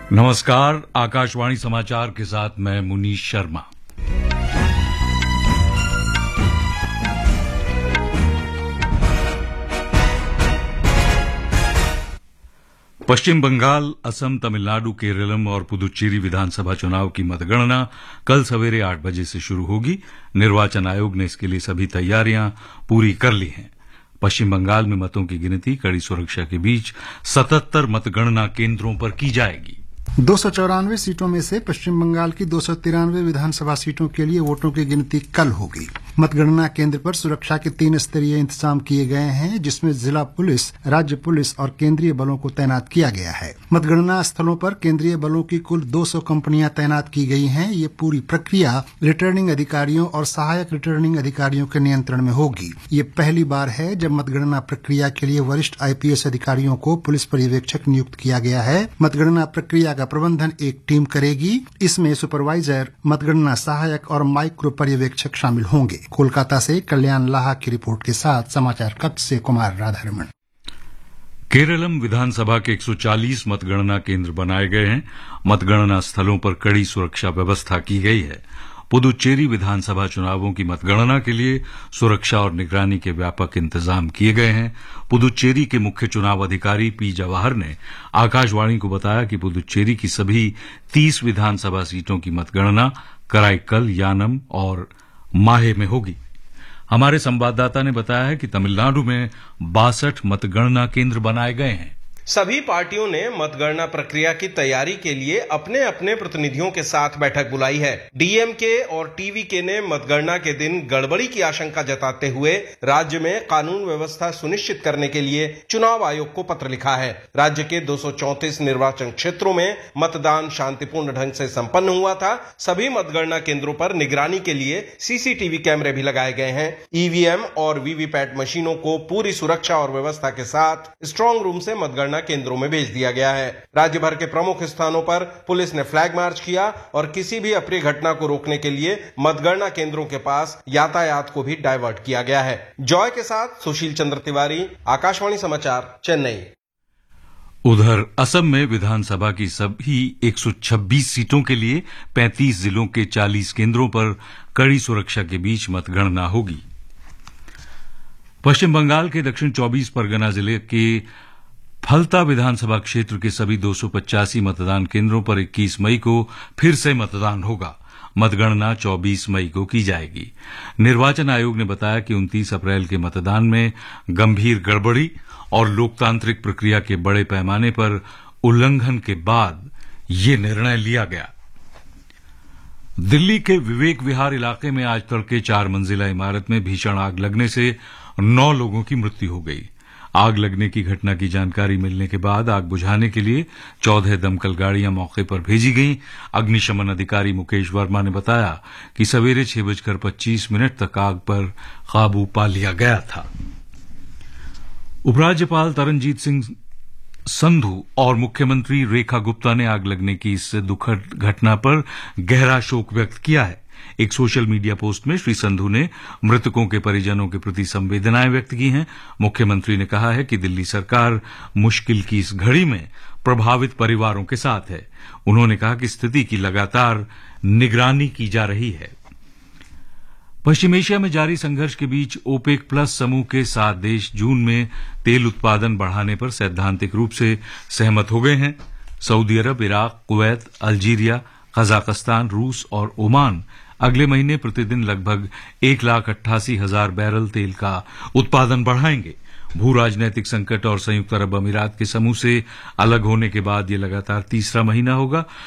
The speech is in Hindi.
नमस्कार, आकाशवाणी समाचार के साथ मैं मुनीश शर्मा। पश्चिम बंगाल, असम, तमिलनाडु, केरलम और पुदुचेरी विधानसभा चुनाव की मतगणना कल सवेरे 8 बजे से शुरू होगी। निर्वाचन आयोग ने इसके लिए सभी तैयारियां पूरी कर ली हैं। पश्चिम बंगाल में मतों की गिनती कड़ी सुरक्षा के बीच 77 मतगणना केंद्रों पर की जाएगी। 294 सीटों में से पश्चिम बंगाल की 293 विधानसभा सीटों के लिए वोटों की गिनती कल होगी। मतगणना केंद्र पर सुरक्षा के 3 स्तरीय इंतजाम किए गए हैं, जिसमें जिला पुलिस, राज्य पुलिस और केंद्रीय बलों को तैनात किया गया है। मतगणना स्थलों पर केंद्रीय बलों की कुल 200 कंपनियां तैनात की गई हैं। ये पूरी प्रक्रिया रिटर्निंग अधिकारियों और सहायक रिटर्निंग अधिकारियों के नियंत्रण में होगी। ये पहली बार है जब मतगणना प्रक्रिया के लिए वरिष्ठ आईपीएस अधिकारियों को पुलिस पर्यवेक्षक नियुक्त किया गया है। मतगणना प्रक्रिया का प्रबंधन एक टीम करेगी। इसमें सुपरवाइजर, मतगणना सहायक और माइक्रो पर्यवेक्षक शामिल होंगे। कोलकाता से कल्याण लाहा की रिपोर्ट के साथ समाचार कक्ष से कुमार राधारमण। केरलम विधानसभा के 140 मतगणना केंद्र बनाए गए हैं। मतगणना स्थलों पर कड़ी सुरक्षा व्यवस्था की गई है। पुदुचेरी विधानसभा चुनावों की मतगणना के लिए सुरक्षा और निगरानी के व्यापक इंतजाम किए गए हैं। पुदुचेरी के मुख्य चुनाव अधिकारी पी जवाहर ने आकाशवाणी को बताया कि पुदुचेरी की सभी 30 विधानसभा सीटों की मतगणना कराईकल, यानम और माहे में होगी। हमारे संवाददाता ने बताया है कि तमिलनाडु में 62 मतगणना केंद्र बनाए गए हैं। सभी पार्टियों ने मतगणना प्रक्रिया की तैयारी के लिए अपने अपने प्रतिनिधियों के साथ बैठक बुलाई है। डीएमके और टीवीके ने मतगणना के दिन गड़बड़ी की आशंका जताते हुए राज्य में कानून व्यवस्था सुनिश्चित करने के लिए चुनाव आयोग को पत्र लिखा है। राज्य के 234 निर्वाचन क्षेत्रों में मतदान शांतिपूर्ण ढंग से संपन्न हुआ था। सभी मतगणना केंद्रों पर निगरानी के लिए सीसीटीवी कैमरे भी लगाए गए हैं। ईवीएम और वीवीपैट मशीनों को पूरी सुरक्षा और व्यवस्था के साथ स्ट्रांग रूम से मतगणना केंद्रों में भेज दिया गया है। राज्य भर के प्रमुख स्थानों पर पुलिस ने फ्लैग मार्च किया और किसी भी अप्रिय घटना को रोकने के लिए मतगणना केंद्रों के पास यातायात को भी डायवर्ट किया गया है। जॉय के साथ सुशील चंद्र तिवारी, आकाशवाणी समाचार, चेन्नई। उधर असम में विधानसभा की सभी 126 सीटों के लिए 35 जिलों के 40 केंद्रों पर कड़ी सुरक्षा के बीच मतगणना होगी। पश्चिम बंगाल के दक्षिण 24 परगना जिले के फलता विधानसभा क्षेत्र के सभी 285 मतदान केंद्रों पर 21 मई को फिर से मतदान होगा। मतगणना 24 मई को की जाएगी। निर्वाचन आयोग ने बताया कि 29 अप्रैल के मतदान में गंभीर गड़बड़ी और लोकतांत्रिक प्रक्रिया के बड़े पैमाने पर उल्लंघन के बाद ये निर्णय लिया गया। दिल्ली के विवेक विहार इलाके में आज तड़के 4 मंजिला इमारत में भीषण आग लगने से 9 लोगों की मृत्यु हो गई। आग लगने की घटना की जानकारी मिलने के बाद आग बुझाने के लिए 14 दमकल गाड़ियां मौके पर भेजी गईं। अग्निशमन अधिकारी मुकेश वर्मा ने बताया कि सवेरे 6:25 तक आग पर काबू पा लिया गया था। उपराज्यपाल तरनजीत सिंह संधू और मुख्यमंत्री रेखा गुप्ता ने आग लगने की इस दुखद घटना पर गहरा शोक व्यक्त किया है। एक सोशल मीडिया पोस्ट में श्री संधू ने मृतकों के परिजनों के प्रति संवेदनाएं व्यक्त की हैं। मुख्यमंत्री ने कहा है कि दिल्ली सरकार मुश्किल की इस घड़ी में प्रभावित परिवारों के साथ है। उन्होंने कहा कि स्थिति की लगातार निगरानी की जा रही है। पश्चिम एशिया में जारी संघर्ष के बीच ओपेक प्लस समूह के 7 देश जून में तेल उत्पादन बढ़ाने पर सैद्धांतिक रूप से सहमत हो गए हैं। सऊदी अरब, इराक, कुवैत, अल्जीरिया, कजाकिस्तान, रूस और ओमान अगले महीने प्रतिदिन लगभग 1,88,000 बैरल तेल का उत्पादन बढ़ाएंगे। भू राजनैतिक संकट और संयुक्त अरब अमीरात के समूह से अलग होने के बाद यह लगातार तीसरा महीना होगा।